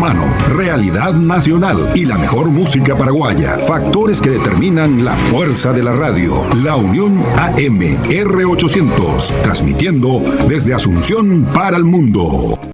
humano, realidad nacional y la mejor música paraguaya. Factores que determinan la fuerza de la radio. La Unión AM R800, transmitiendo desde Asunción para el mundo.